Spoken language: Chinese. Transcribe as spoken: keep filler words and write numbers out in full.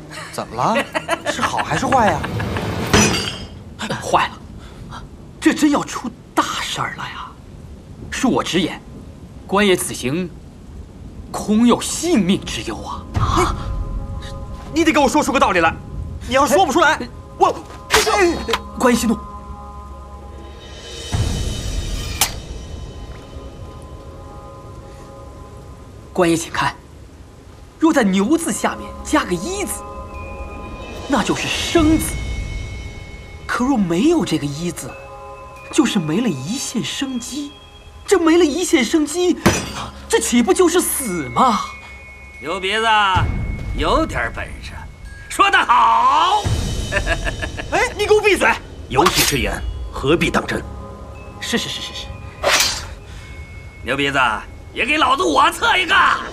怎么了？是好还是坏呀？ 坏了，这真要出大事儿了呀！恕我直言，官爷此行恐有性命之忧啊！ 啊！你得给我说出个道理来。你要说不出来，我…… 官爷息怒。官爷请看，若在牛字下面加个一字，那就是生字。可若没有这个一字，就是没了一线生机。这没了一线生机，这岂不就是死吗？ 牛鼻子有点本事，说得好。 哎，你给我闭嘴！ 有请之言，何必当真？ 是是是是是。 牛鼻子也给老子我测一个。